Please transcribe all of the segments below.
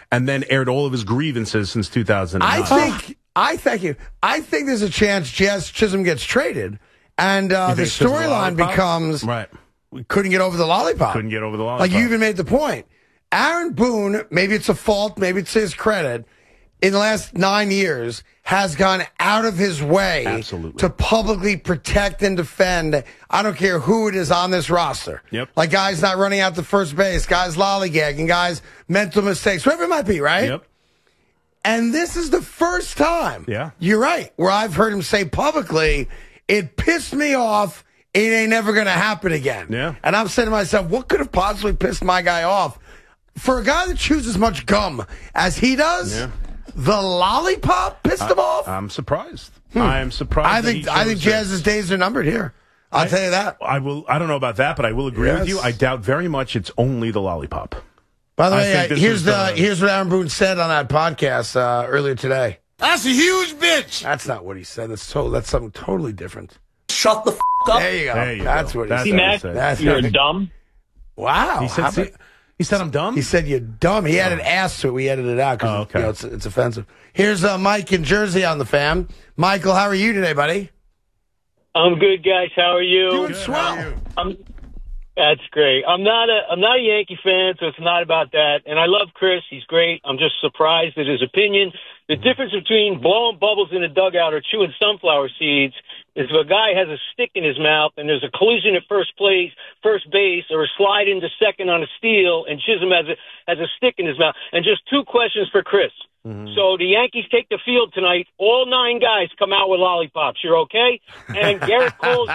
and then aired all of his grievances since 2009. I thank you. I think there's a chance Jazz Chisholm gets traded, and the storyline becomes we couldn't get over the lollipop. Couldn't get over the lollipop. Like you even made the point. Aaron Boone, maybe it's a fault, maybe it's his credit, in the last 9 years has gone out of his way to publicly protect and defend, I don't care who it is on this roster. Yep. Like guys not running out to first base, guys lollygagging, guys mental mistakes, whatever it might be, right? Yep. And this is the first time, you're right, where I've heard him say publicly, it pissed me off, it ain't never going to happen again. Yeah. And I'm saying to myself, what could have possibly pissed my guy off? For a guy that chews as much gum as he does, the lollipop pissed him off? I'm surprised. I am surprised. I think Jazz's days are numbered here. I'll tell you that. I don't know about that, but I will agree with you. I doubt very much it's only the lollipop. By the way, here's what Aaron Boone said on that podcast earlier today. That's a huge bitch. That's not what he said. That's something totally different. Shut the up. There you go. That's what he said. Mac, you're dumb. Wow. He said I'm dumb? He said you're dumb. He added ass to it. We edited it out because it's offensive. Here's Mike in Jersey on the fam. Michael, how are you today, buddy? I'm good, guys. How are you? Doing swell. That's great. I'm not a Yankee fan, so it's not about that. And I love Chris. He's great. I'm just surprised at his opinion. The difference between blowing bubbles in a dugout or chewing sunflower seeds is if a guy has a stick in his mouth and there's a collision at first base, or a slide into second on a steal, and Chisholm has a stick in his mouth. And just two questions for Chris. Mm-hmm. So the Yankees take the field tonight. All 9 guys come out with lollipops. You're okay? And Garrett Cole's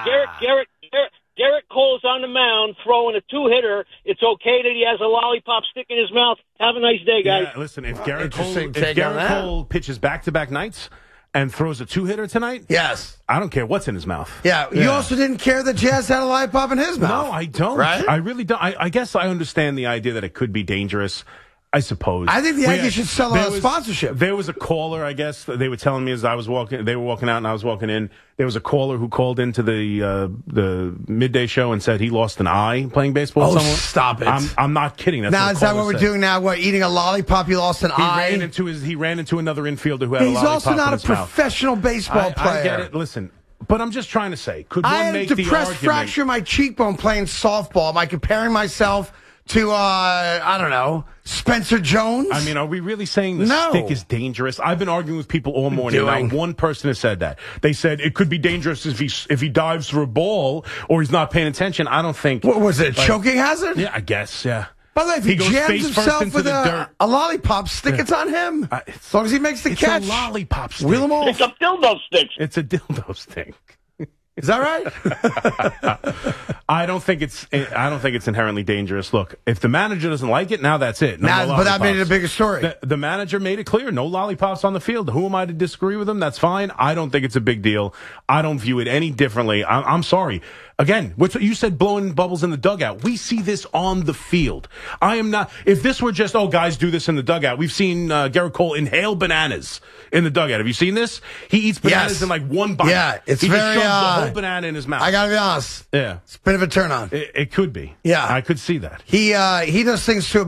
Garrett Cole's on the mound throwing a 2-hitter. It's okay that he has a lollipop stick in his mouth. Have a nice day, guys. Yeah, listen, if Garrett Cole pitches back-to-back nights and throws a 2-hitter tonight, I don't care what's in his mouth. Yeah, you also didn't care that Jazz had a lollipop in his mouth. No, I don't. Right? I really don't. I guess I understand the idea that it could be dangerous. I suppose. I think the Yankees should sell a sponsorship. There was a caller, I guess, they were telling me as I was walking, they were walking out and I was walking in. There was a caller who called into the midday show and said he lost an eye playing baseball. Oh, stop it. I'm not kidding. That's now, is that what we're doing now? What, eating a lollipop, you lost an eye? He ran into another infielder who had a lollipop. He's also not a professional baseball player. I get it. Listen. But I'm just trying to say, could one make the argument? I had a depressed fracture my cheekbone playing softball. Am I comparing myself to, I don't know, Spencer Jones? I mean, are we really saying the stick is dangerous? I've been arguing with people all morning. Not one person has said that. They said it could be dangerous if he dives for a ball or he's not paying attention. I don't think. What was it, a choking hazard? Yeah, I guess, yeah. By the way, if he jams himself with a lollipop stick, it's on him. As long as he makes the catch. It's a lollipop stick. Wheel him off. It's a dildo stick. It's a dildo stick. Is that right? I don't think it's inherently dangerous. Look, if the manager doesn't like it, now that's it. But that made it a bigger story. The manager made it clear, no lollipops on the field. Who am I to disagree with him? That's fine. I don't think it's a big deal. I don't view it any differently. I'm sorry. Again, you said blowing bubbles in the dugout. We see this on the field. I am not. If this were just, guys do this in the dugout. We've seen Garrett Cole inhale bananas in the dugout. Have you seen this? He eats bananas in like one bite. Yeah, he just shoves the whole banana in his mouth. I gotta be honest. Yeah, it's a bit of a turn on. It could be. Yeah, I could see that. He does things to a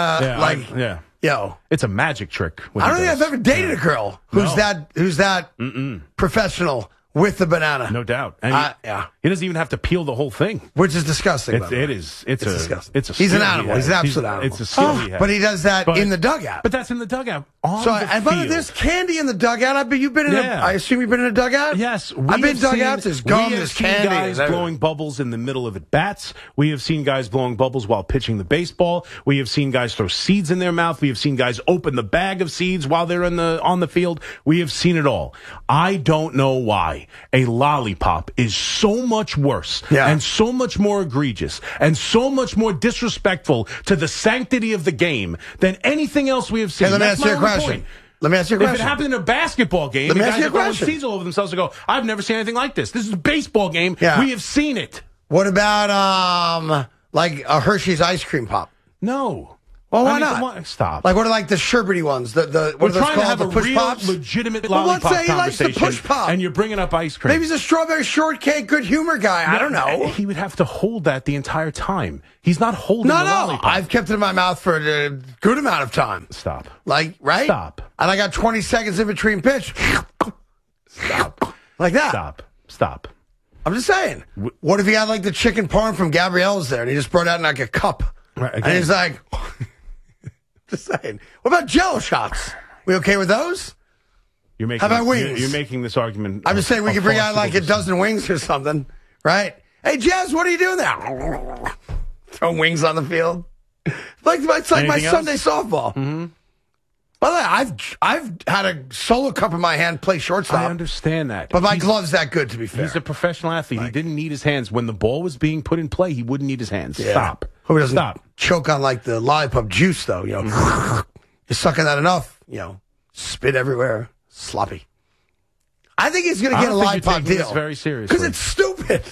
banana Yo, it's a magic trick. I don't think I've ever dated a girl who's that professional with the banana. No doubt. And he doesn't even have to peel the whole thing. Which is disgusting. It is. It's disgusting. He's an animal. He's an absolute animal. It's a skill he has. But he does that in the dugout. But that's in the dugout. By the way, there's candy in the dugout. I assume you've been in a dugout? Yes. I've been in dugouts. There's gum, there's candy. We have seen guys blowing bubbles in the middle of at bats. We have seen guys blowing bubbles while pitching the baseball. We have seen guys throw seeds in their mouth. We have seen guys open the bag of seeds while they're on the field. We have seen it all. I don't know why a lollipop is so much worse and so much more egregious and so much more disrespectful to the sanctity of the game than anything else we have seen. Hey, let me ask you a question. Let me ask you a question. If it happened in a basketball game, the guys are throwing seeds all over themselves and go, I've never seen anything like this. This is a baseball game. Yeah. We have seen it. What about like a Hershey's ice cream pop? No. Well, why not? Stop. Like, what are like the sherbety ones? What We're are those trying to called? have The a push real, pops? legitimate Well, let's lollipop say he likes the conversation, push pop. and you're bringing up ice cream. Maybe he's a strawberry shortcake, good humor guy. I don't know. He would have to hold that the entire time. He's not holding the lollipop. I've kept it in my mouth for a good amount of time. Stop. Like, right? Stop. And I got 20 seconds in between pitch. Stop. Like that. Stop. I'm just saying. What if he had like the chicken parm from Gabrielle's there and he just brought out in like a cup? Right, and he's like, just saying. What about Jello shots? We okay with those? You're making, How about wings? You're making this argument. I'm just saying we could bring out like a dozen wings or something, right? Hey, Jazz, what are you doing there? Throw wings on the field. It's like my Sunday softball. Mm-hmm. By the way, I've had a solo cup in my hand, play shortstop. I understand that. But my glove's that good, to be fair. He's a professional athlete. He didn't need his hands. When the ball was being put in play, he wouldn't need his hands. Yeah. Stop. Who doesn't Stop. choke on like the lollipop juice, though? You know, you're sucking that enough, spit everywhere, sloppy. I think he's going to get a lollipop deal. This very seriously. Because it's stupid.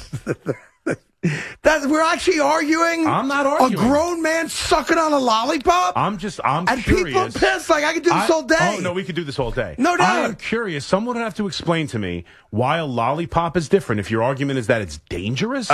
We're actually arguing. I'm not arguing. A grown man sucking on a lollipop. I'm and curious. People are pissed. Like I could do this all day. Oh no, we could do this all day. No doubt. I'm curious. Someone would have to explain to me why a lollipop is different. If your argument is that it's dangerous,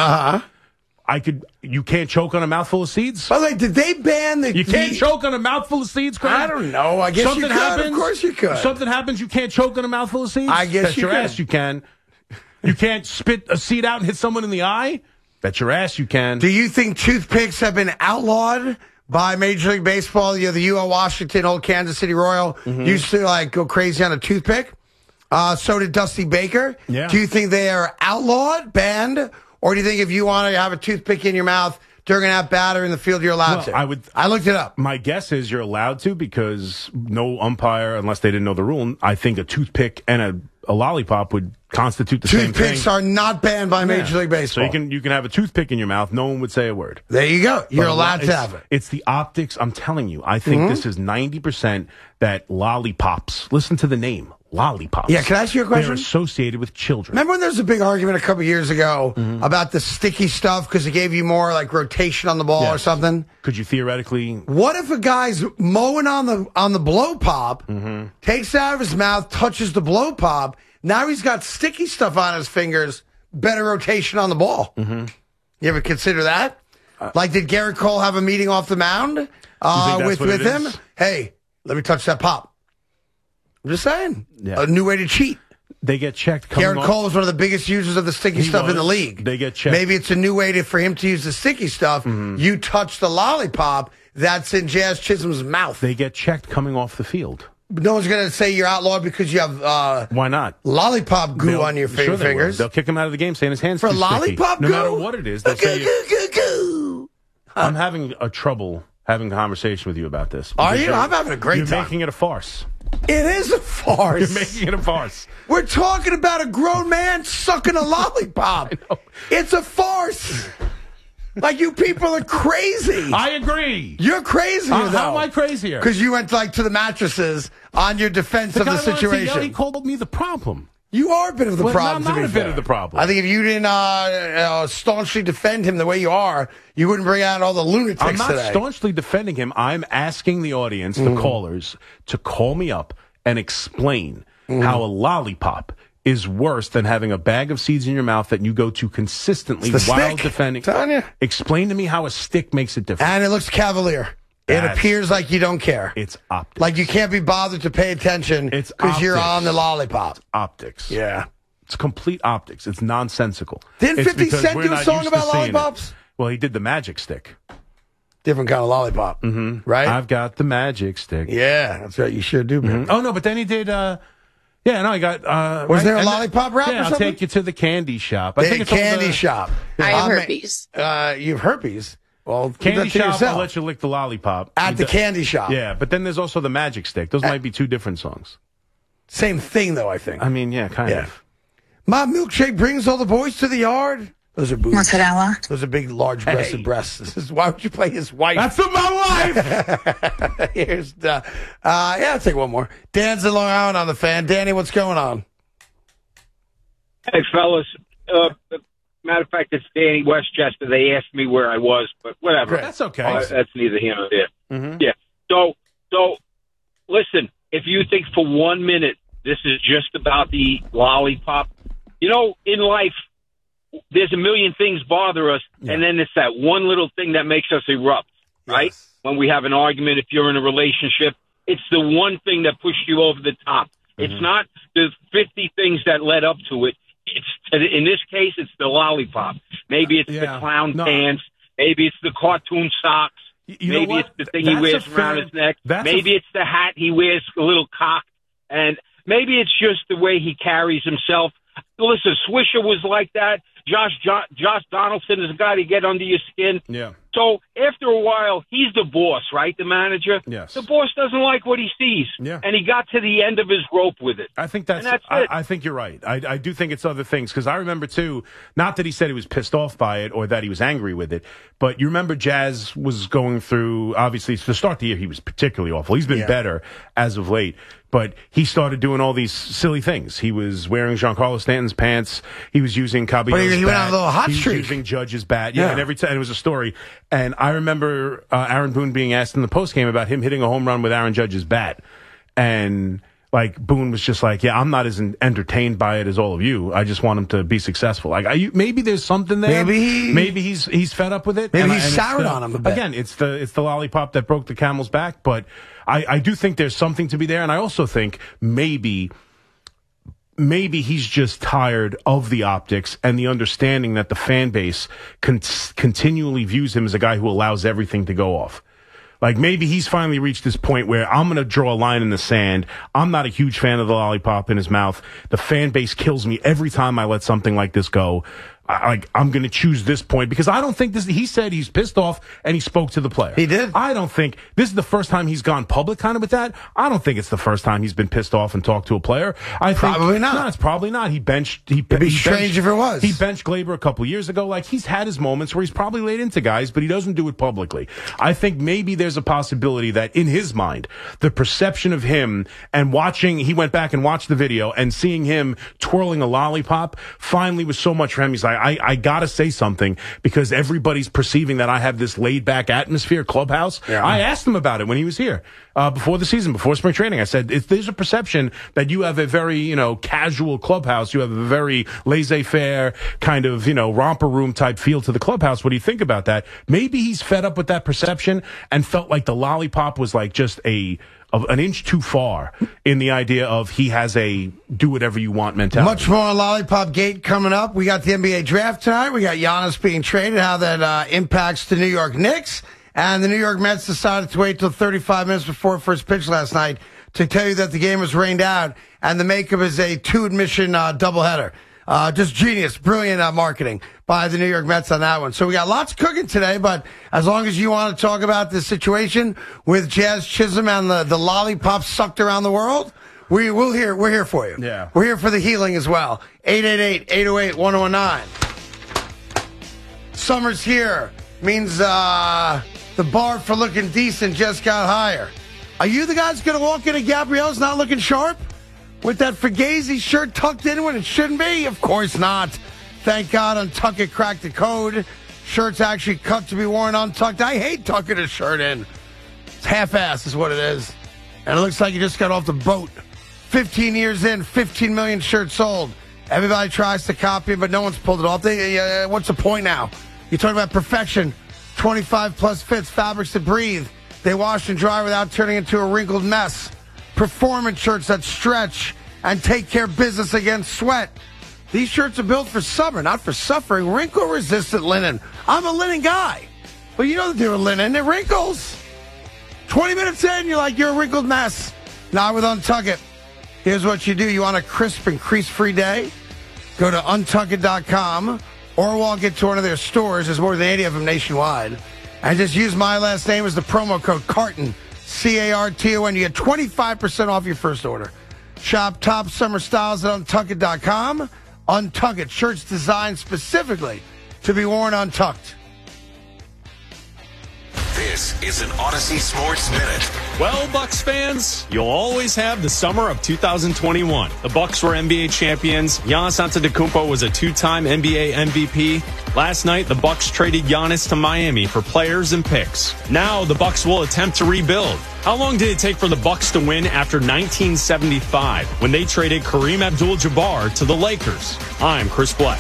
you can't choke on a mouthful of seeds. By the way, did they ban the? You can't choke on a mouthful of seeds, Craig? I don't know. I guess something you could. Happens, of course you could. Something happens. You can't choke on a mouthful of seeds. I guess Bet you your could. ass you can. You can't spit a seed out and hit someone in the eye. Bet your ass you can. Do you think toothpicks have been outlawed by Major League Baseball? The UL Washington, old Kansas City Royal, used to go crazy on a toothpick. So did Dusty Baker. Yeah. Do you think they are outlawed, banned, or do you think if you want to have a toothpick in your mouth during an at-bat or in the field, you're allowed to? I looked it up. My guess is you're allowed to because no umpire, unless they didn't know the rule, I think a toothpick and a lollipop would constitute the same thing. Toothpicks are not banned by Major League Baseball. So you can have a toothpick in your mouth. No one would say a word. There you go. You're allowed to have it. It's the optics. I'm telling you. I think this is 90% that lollipops. Listen to the name. Lollipops. Yeah, can I ask you a question? They're associated with children. Remember when there was a big argument a couple years ago about the sticky stuff because it gave you more like rotation on the ball or something? Could you theoretically? What if a guy's mowing on the blow pop, takes it out of his mouth, touches the blow pop? Now he's got sticky stuff on his fingers. Better rotation on the ball. You ever consider that? Like, did Garrett Cole have a meeting off the mound with him? Hey, let me touch that pop. I'm just saying. Yeah. A new way to cheat. They get checked. Garrett Cole is one of the biggest users of the sticky stuff in the league. They get checked. Maybe it's a new way for him to use the sticky stuff. You touch the lollipop that's in Jazz Chisholm's mouth. They get checked coming off the field. No one's going to say you're outlawed because you have why not lollipop goo on your fingers. They'll kick him out of the game saying his hands for too lollipop sticky. goo? No matter what it is, they'll say I'm having a trouble having a conversation with you about this. Are you? I'm having a great time. You're making it a farce. It is a farce. You're making it a farce. We're talking about a grown man sucking a lollipop. It's a farce. Like, you people are crazy. I agree. You're crazier, though. How am I crazier? Because you went, to the mattresses on your defense of the situation. He called me the problem. You are a bit of the problem. I'm not a bit of the problem. I think if you didn't staunchly defend him the way you are, you wouldn't bring out all the lunatics today. I'm not staunchly defending him. I'm asking the audience, the callers, to call me up and explain how a lollipop is worse than having a bag of seeds in your mouth that you go to consistently while defending. Tanya. Explain to me how a stick makes it different. And it looks cavalier. It appears like you don't care. It's optics. Like you can't be bothered to pay attention because you're on the lollipop. It's optics. Yeah. It's complete optics. It's nonsensical. Didn't 50 Cent do a song about lollipops? Well, he did the magic stick. Different kind of lollipop. Right? I've got the magic stick. Yeah, that's right. You sure do, man. Oh, no, but then he did... I got... was there a lollipop rap or something? I'll take you to the candy shop. I think it's candy shop. I have herpes. You have herpes? Well, candy shop, I'll let you lick the lollipop. At the candy shop. Yeah, but then there's also the magic stick. Those might be two different songs. Same thing, though, I think. I mean, yeah, kind of. My milkshake brings all the boys to the yard. Those are boobs. Mozzarella. Those are big, large-breasted breasts. Why would you play his wife? That's my wife! Here's I'll take one more. Dan's in Long Island on the Fan. Danny, what's going on? Hey, fellas. Matter of fact, it's Danny Westchester. They asked me where I was, but whatever. That's okay. That's neither here nor there. Mm-hmm. Yeah. So listen, if you think for 1 minute this is just about the lollipop, in life, there's a million things bother us, and then it's that one little thing that makes us erupt, right? Yes. When we have an argument, if you're in a relationship, it's the one thing that pushed you over the top. Mm-hmm. It's not the 50 things that led up to it. In this case, it's the lollipop. Maybe it's the clown pants. Maybe it's the cartoon socks. Maybe it's the thing he wears around his neck. Maybe it's the hat he wears a little cocked. And maybe it's just the way he carries himself. Listen, Swisher was like that. Josh Donaldson is a guy to get under your skin. Yeah. So after a while, he's the boss, right? The manager. Yes. The boss doesn't like what he sees. Yeah. And he got to the end of his rope with it. I think that's it. I think you're right. I do think it's other things, because I remember too, not that he said he was pissed off by it or that he was angry with it, but you remember Jazz was going through, obviously to start the year he was particularly awful. He's been better as of late. But he started doing all these silly things. He was wearing Giancarlo Stanton's pants. He was using Caballo's bat. He went on a little hot streak. He was using Judge's bat. Yeah, and every time it was a story. And I remember Aaron Boone being asked in the postgame about him hitting a home run with Aaron Judge's bat. And Boone was just like, yeah, I'm not as entertained by it as all of you. I just want him to be successful. Maybe there's something there. Maybe he's fed up with it. Maybe he's soured on him a bit. Again, it's the lollipop that broke the camel's back, but I do think there's something to be there, and I also think maybe he's just tired of the optics and the understanding that the fan base continually views him as a guy who allows everything to go off. Maybe he's finally reached this point where I'm going to draw a line in the sand. I'm not a huge fan of the lollipop in his mouth. The fan base kills me every time I let something like this go. I'm going to choose this point because I don't think this. He said he's pissed off and he spoke to the player. He did. I don't think this is the first time he's gone public kind of with that. I don't think it's the first time he's been pissed off and talked to a player. Probably not. No, it's probably not. It'd be strange if it was. He benched Glaber a couple years ago. He's had his moments where he's probably laid into guys, but he doesn't do it publicly. I think maybe there's a possibility that in his mind, the perception of him and he went back and watched the video and seeing him twirling a lollipop finally was so much for him. He's like, I gotta say something because everybody's perceiving that I have this laid back atmosphere clubhouse. Yeah. I asked him about it when he was here, before the season, before spring training. I said, there's a perception that you have a very, casual clubhouse. You have a very laissez-faire kind of, romper room type feel to the clubhouse. What do you think about that? Maybe he's fed up with that perception and felt like the lollipop was just an inch too far in the idea of he has a do whatever you want mentality. Much more on Lollipop Gate coming up. We got the NBA draft tonight. We got Giannis being traded, how that impacts the New York Knicks. And the New York Mets decided to wait till 35 minutes before first pitch last night to tell you that the game was rained out. And the makeup is a 2-admission doubleheader. Just genius, brilliant marketing by the New York Mets on that one. So we got lots cooking today, but as long as you want to talk about the situation with Jazz Chisholm and the lollipop sucked around the world, we're here for you. Yeah. We're here for the healing as well. 888-808-1019. Summer's here. Means the bar for looking decent just got higher. Are you the guys going to walk into Gabrielle's not looking sharp? With that Fugazi shirt tucked in when it shouldn't be? Of course not. Thank God Untuckit cracked the code. Shirts actually cut to be worn untucked. I hate tucking a shirt in. It's half-ass is what it is. And it looks like you just got off the boat. 15 years in, 15 million shirts sold. Everybody tries to copy, but no one's pulled it off. What's the point now? You're talking about perfection. 25-plus fits, fabrics that breathe. They wash and dry without turning into a wrinkled mess. Performance shirts that stretch and take care of business against sweat. These shirts are built for summer, not for suffering. Wrinkle-resistant linen. I'm a linen guy. But you know the deal with linen. It wrinkles. 20 minutes in, you're a wrinkled mess. Not with Untuckit. Here's what you do. You want a crisp and crease-free day? Go to untuckit.com or walk into one of their stores. There's more than 80 of them nationwide. And just use my last name as the promo code CARTON. CARTON. You get 25% off your first order. Shop top summer styles at Untuckit.com. Untuckit. Shirts designed specifically to be worn untucked. This is an Odyssey Sports Minute. Well, Bucks fans, you'll always have the summer of 2021. The Bucks were NBA champions. Giannis Antetokounmpo was a two-time NBA MVP. Last night, the Bucks traded Giannis to Miami for players and picks. Now, the Bucks will attempt to rebuild. How long did it take for the Bucks to win after 1975 when they traded Kareem Abdul-Jabbar to the Lakers? I'm Chris Black.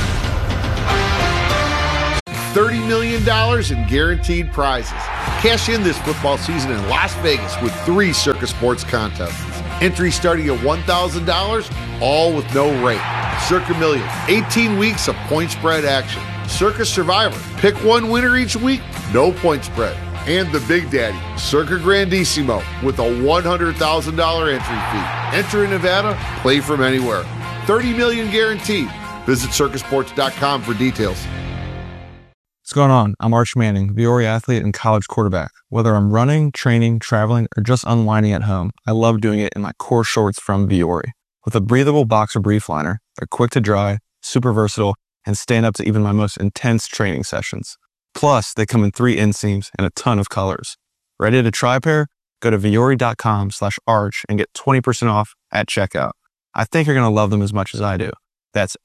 $30 million in guaranteed prizes. Cash in this football season in Las Vegas with 3 Circa Sports contests. Entry starting at $1,000, all with no rate. Circa Million, 18 weeks of point spread action. Circa Survivor, pick one winner each week, no point spread. And the Big Daddy, Circa Grandissimo, with a $100,000 entry fee. Enter in Nevada, play from anywhere. $30 million guaranteed. Visit circasports.com for details. What's going on? I'm Arch Manning, Viore athlete and college quarterback. Whether I'm running, training, traveling, or just unwinding at home, I love doing it in my core shorts from Viore. With a breathable boxer brief liner, they're quick to dry, super versatile, and stand up to even my most intense training sessions. Plus, they come in 3 inseams and a ton of colors. Ready to try a pair? Go to Viore.com/arch and get 20% off at checkout. I think you're going to love them as much as I do. That's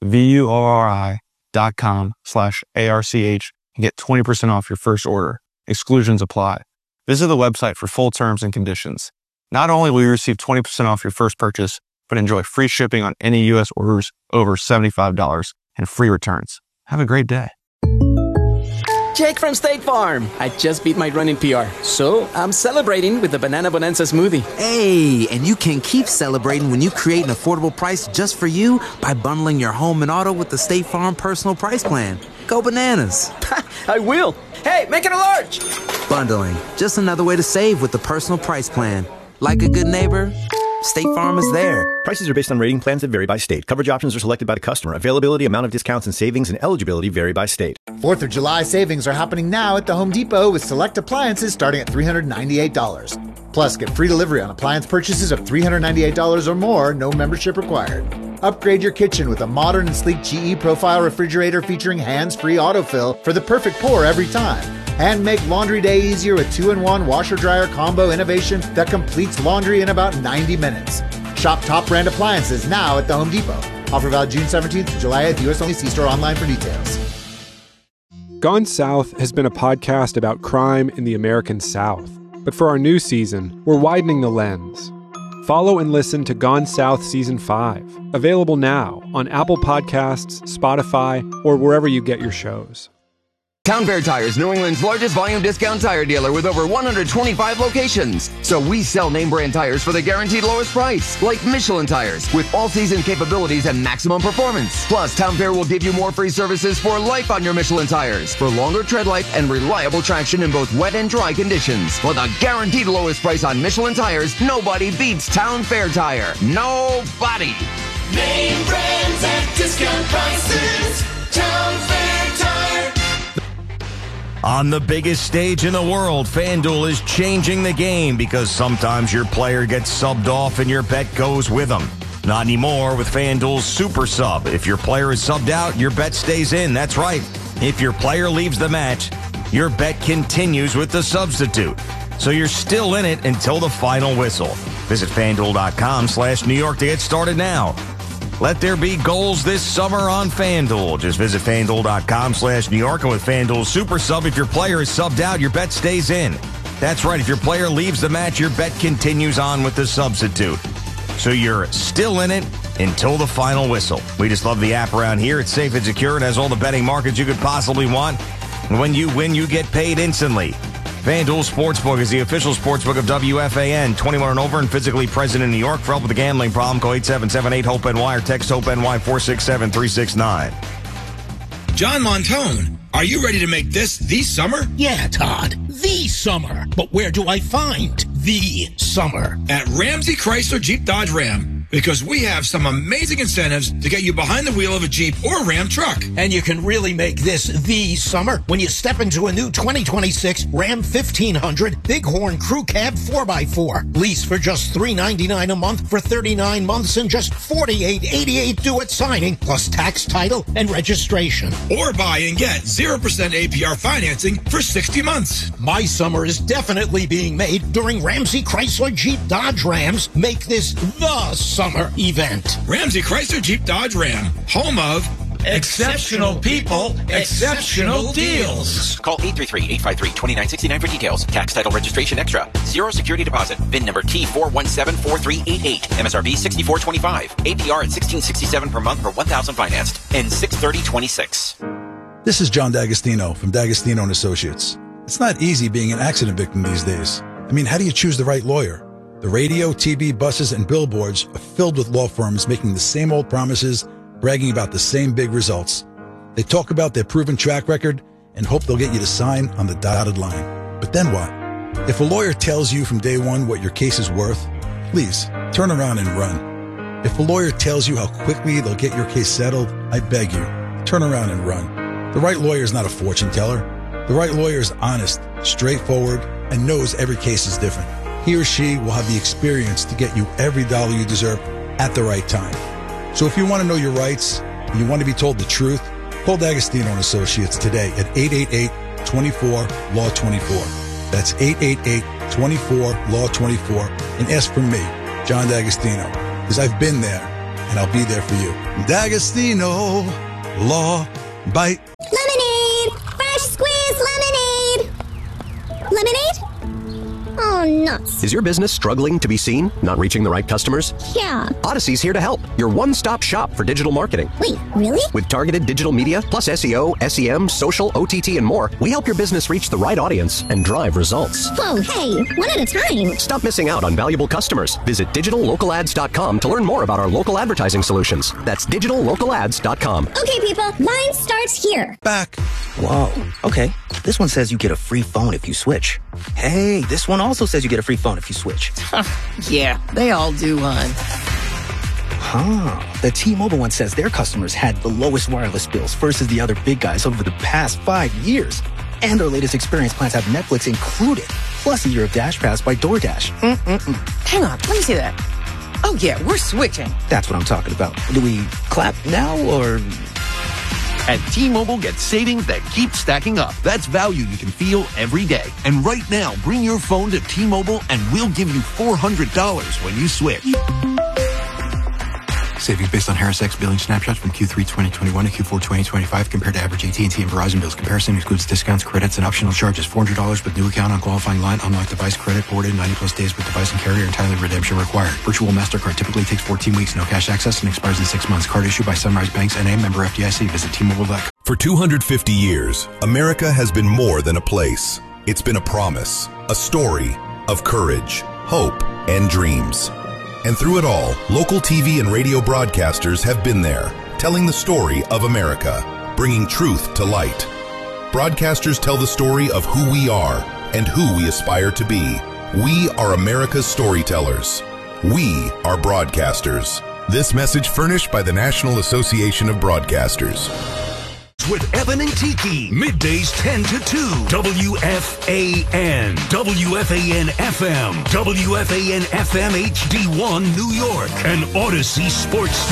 VUORI.com/ARCH and get 20% off your first order. Exclusions apply. Visit the website for full terms and conditions. Not only will you receive 20% off your first purchase, but enjoy free shipping on any U.S. orders over $75 and free returns. Have a great day. Jake from State Farm. I just beat my running PR, so I'm celebrating with the Banana Bonanza smoothie. Hey, and you can keep celebrating when you create an affordable price just for you by bundling your home and auto with the State Farm Personal Price Plan. Go bananas. I will. Hey, make it a large. Bundling, just another way to save with the Personal Price Plan. Like a good neighbor, State Farm is there. Prices are based on rating plans that vary by state. Coverage options are selected by the customer. Availability, amount of discounts and savings, and eligibility vary by state. 4th of July savings are happening now at the Home Depot with select appliances starting at $398. Plus, get free delivery on appliance purchases of $398 or more, no membership required. Upgrade your kitchen with a modern and sleek GE Profile refrigerator featuring hands-free autofill for the perfect pour every time. And make laundry day easier with 2-in-1 washer-dryer combo innovation that completes laundry in about 90 minutes. Shop top brand appliances now at the Home Depot. Offer valid June 17th to July 8th. U.S. only. See store online for details. Gone South has been a podcast about crime in the American South. But for our new season, we're widening the lens. Follow and listen to Gone South Season 5. Available now on Apple Podcasts, Spotify, or wherever you get your shows. Town Fair Tires, New England's largest volume discount tire dealer with over 125 locations. So we sell name brand tires for the guaranteed lowest price, like Michelin tires, with all-season capabilities and maximum performance. Plus, Town Fair will give you more free services for life on your Michelin tires, for longer tread life and reliable traction in both wet and dry conditions. For the guaranteed lowest price on Michelin tires, nobody beats Town Fair Tire. Nobody. Name brands at discount prices. Town Fair Tire. On the biggest stage in the world, FanDuel is changing the game because sometimes your player gets subbed off and your bet goes with them. Not anymore with FanDuel's Super Sub. If your player is subbed out, your bet stays in. That's right. If your player leaves the match, your bet continues with the substitute. So you're still in it until the final whistle. Visit FanDuel.com/New York to get started now. Let there be goals this summer on FanDuel. Just visit FanDuel.com/New York, and with FanDuel Super Sub, if your player is subbed out, your bet stays in. That's right. If your player leaves the match, your bet continues on with the substitute. So you're still in it until the final whistle. We just love the app around here. It's safe and secure. It has all the betting markets you could possibly want. And when you win, you get paid instantly. FanDuel Sportsbook is the official sportsbook of WFAN. 21 and over and physically present in New York. For help with a gambling problem, call 877-8-HOPE-NY or text HOPE-NY 467-369. John Montone, are you ready to make this the summer? Yeah, Todd, the summer. But where do I find the summer? At Ramsey Chrysler Jeep Dodge Ram. because we have some amazing incentives to get you behind the wheel of a Jeep or Ram truck. And you can really make this the summer when you step into a new 2026 Ram 1500 Bighorn Crew Cab 4x4. Lease for just $399 a month for 39 months and just $48.88 due at signing, plus tax, title, and registration. Or buy and get 0% APR financing for 60 months. My summer is definitely being made during Ramsey Chrysler Jeep Dodge Rams Make This the Summer event. Ramsey Chrysler Jeep Dodge Ram, home of exceptional people, exceptional deals. Call 833-853-2969 for details. Tax, title, registration extra. Zero security deposit. VIN number T4174388. MSRP $64.25. APR at $16.67 per month for $1,000 financed. And $630.26. This is John D'Agostino from D'Agostino & Associates. It's not easy being an accident victim these days. I mean, how do you choose the right lawyer? The radio, TV, buses, and billboards are filled with law firms making the same old promises, bragging about the same big results. They talk about their proven track record and hope they'll get you to sign on the dotted line. But then what? If a lawyer tells you from day one what your case is worth, please turn around and run. If a lawyer tells you how quickly they'll get your case settled, I beg you, turn around and run. The right lawyer is not a fortune teller. The right lawyer is honest, straightforward, and knows every case is different. He or she will have the experience to get you every dollar you deserve at the right time. So if you want to know your rights and you want to be told the truth, call D'Agostino & Associates today at 888-24-LAW-24. That's 888-24-LAW-24 and ask for me, John D'Agostino, because I've been there and I'll be there for you. D'Agostino Law Bite. Lemonade! Fresh squeezed lemonade! Lemonade? Oh, nuts. Is your business struggling to be seen? Not reaching the right customers? Yeah. Odyssey's here to help. Your one-stop shop for digital marketing. Wait, really? With targeted digital media, plus SEO, SEM, social, OTT, and more, we help your business reach the right audience and drive results. Whoa, hey, one at a time. Stop missing out on valuable customers. Visit digitallocalads.com to learn more about our local advertising solutions. That's digitallocalads.com. Okay, people, mine starts here. Back. Whoa, okay. This one says you get a free phone if you switch. Hey, this one also says you get a free phone if you switch. Yeah, they all do, hon. Huh. The T-Mobile one says their customers had the lowest wireless bills versus the other big guys over the past 5 years. And their latest experience plans have Netflix included, plus a year of Dash Pass by DoorDash. Hang on, let me see that. Oh, yeah, we're switching. That's what I'm talking about. Do we clap now or... At T-Mobile, get savings that keep stacking up. That's value you can feel every day. And right now, bring your phone to T-Mobile and we'll give you $400 when you switch. Savings based on Harris X billing snapshots from Q3 2021 to Q4 2025 compared to average AT&T and Verizon bills. Comparison excludes discounts, credits, and optional charges. $400 with new account on qualifying line. Unlock device credit boarded 90-plus days with device and carrier. Entirely redemption required. Virtual MasterCard typically takes 14 weeks. No cash access and expires in 6 months. Card issued by Sunrise Banks N.A. Member FDIC. Visit T-Mobile.com. For 250 years, America has been more than a place. It's been a promise, a story of courage, hope, and dreams. And through it all, local TV and radio broadcasters have been there, telling the story of America, bringing truth to light. Broadcasters tell the story of who we are and who we aspire to be. We are America's storytellers. We are broadcasters. This message furnished by the National Association of Broadcasters. With Evan and Tiki, middays 10 to 2, WFAN, WFAN FM, WFAN FM HD1 New York, and Odyssey Sports